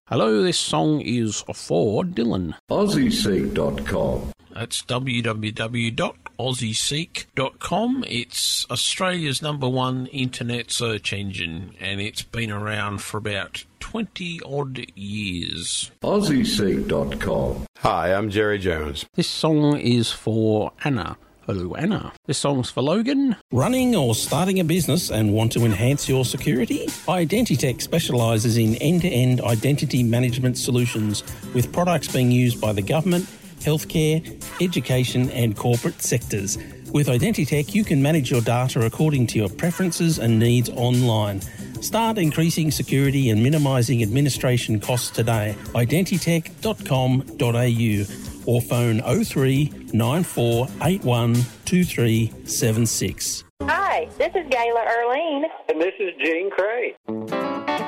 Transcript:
Hello, this song is for Dylan. AussieSeek.com. That's www.aussieseek.com. It's Australia's #1 internet search engine, and it's been around for about 20-odd years. AussieSeek.com. Hi, I'm Jerry Jones. This song is for Anna. Hello, Anna. This song's for Logan. Running or starting a business and want to enhance your security? Identitech specialises in end-to-end identity management solutions with products being used by the government, healthcare, education and corporate sectors. With Identitech, you can manage your data according to your preferences and needs online. Start increasing security and minimising administration costs today. Identitech.com.au or phone 03 9481 2376. Hi, this is Gayla Erlene. And this is Gene Cray.